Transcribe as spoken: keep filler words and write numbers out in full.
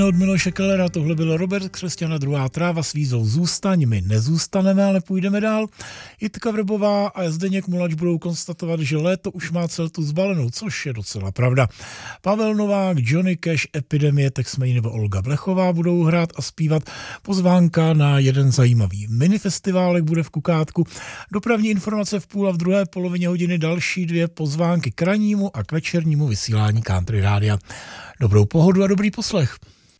Od Miloše Kellera, tohle byl Robert Křesťan a Druhá tráva s výzvou Zůstaň, my nezůstaneme, ale půjdeme dál. Jitka Vrbová a Zdeněk Mulač budou konstatovat, že léto už má celtu zbalenou, což je docela pravda. Pavel Novák, Johnny Cash, Epidemie, Tex Mejí nebo Olga Blechová budou hrát a zpívat. Pozvánka na jeden zajímavý minifestiválek bude v Kukátku. Dopravní informace v půl a v druhé polovině hodiny další dvě pozvánky k rannímu a k večernímu vysílání Country Rádia. Dobrou pohodu a dobrý poslech.